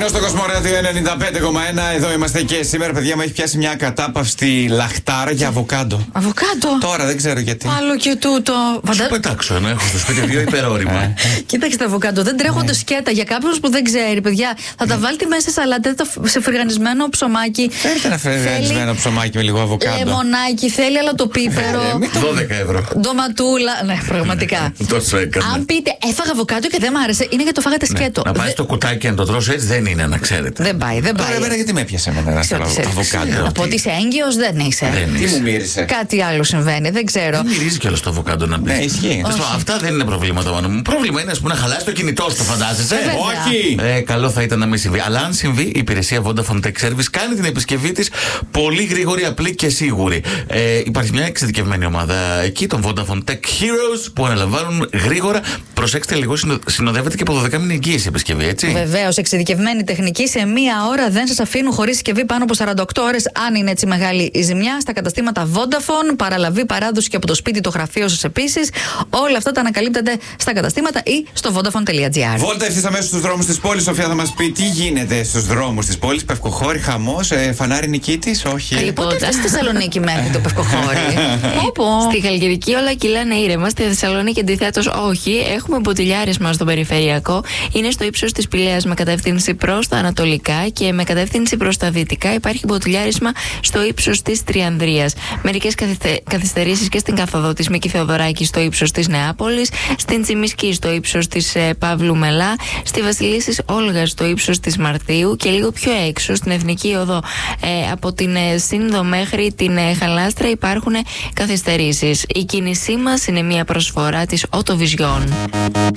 Πρωινό στο Κοσμοράδιο 95,1. Εδώ είμαστε και σήμερα, παιδιά, μου έχει πιάσει μια κατάπαυστη λαχτάρα για αβοκάντο. Αβοκάντο. Τώρα δεν ξέρω γιατί. Άλλο και τούτο. Θα πετάξω ένα, έχω στο σπίτι δύο υπερόρημα. Κοίταξε τα αβοκάντο, δεν τρέχονται σκέτα. Για κάποιον που δεν ξέρει, παιδιά, θα τα βάλετε μέσα σε σαλάτα, σε φρυγανισμένο ψωμάκι. Φέρτε ένα φρυγανισμένο ψωμάκι με λίγο αβοκάντο. Λεμονάκι, θέλει αλλά το πίπερο. 12 ευρώ. Ντοματούλα. Ναι, πραγματικά. Τόσο έκανε. Αν πείτε έφαγα αβοκάντο και δεν μ' άρεσε, είναι γιατί το φάγατε σκέτο. Να πάει στο κουτάκι να το τρώσει έτσι δεν είναι, να ξέρετε. Δεν πάει, δεν πάει. Τώρα εμένα γιατί με έπιασε εμένα ένα αβοκάντο. Από ότι είσαι έγκυος δεν είσαι. Τι μου μύρισε. Κάτι άλλο συμβαίνει, δεν ξέρω. Δεν μυρίζει κιόλας το αβοκάντο να πει. Ναι, ισχύει. Αυτά δεν είναι προβλήματα μόνο μου. Πρόβλημα είναι να χαλάσει το κινητό σου, το φαντάζεσαι. Όχι! Καλό θα ήταν να μην συμβεί. Αλλά αν συμβεί, η υπηρεσία Vodafone Tech Service κάνει την επισκευή της πολύ γρήγορη, απλή και σίγουρη. Υπάρχει μια εξειδικευμένη ομάδα εκεί, των Vodafone Tech Heroes, που αναλαμβάνουν γρήγορα. Προσέξτε λίγο, συνοδεύεται και από 12 μήνη εγγύηση επισκευή, έτσι. Βεβαίως, εξειδικευμένη τεχνική. Σε μία ώρα δεν σας αφήνουν χωρίς συσκευή πάνω από 48 ώρες, αν είναι έτσι μεγάλη η ζημιά. Στα καταστήματα Vodafone, παραλαβή, παράδοση και από το σπίτι το γραφείο σας επίσης. Όλα αυτά τα ανακαλύπτετε στα καταστήματα ή στο vodafone.gr. Βόλτα ευθύς αμέσως στους δρόμους της πόλης. Σοφία θα μας πει τι γίνεται στους δρόμους της πόλης. Πευκοχώρη, χαμός, φανάρι Νικήτης, όχι. Πότε φτάσει στη Θεσσαλονίκη μέχρι το Πευκοχώρη. Στη Χαλκιδική όλα κυλάνε ήρεμα. Στη Θεσσαλονίκη αντιθέτως όχι. Έχουμε μποτιλιάρισμα στο περιφερειακό. Είναι στο ύψος της Πηλαίας με κατεύθυνση προς τα ανατολικά και με κατεύθυνση προς τα δυτικά υπάρχει μποτιλιάρισμα στο ύψος της Τριανδρίας. Μερικές καθυστερήσεις και στην καθοδό της Μίκη Θεοδωράκη στο ύψος της Νεάπολης, στην Τσιμισκή στο ύψος της Παύλου Μελά, στη Βασιλίσσης Όλγας στο ύψος της Μαρτίου και λίγο πιο έξω στην Εθνική Οδό από την Σύνδο μέχρι την Χαλάστρα υπάρχουν καθυστερήσεις. Η κίνησή μας είναι μια προσφορά της Autovision.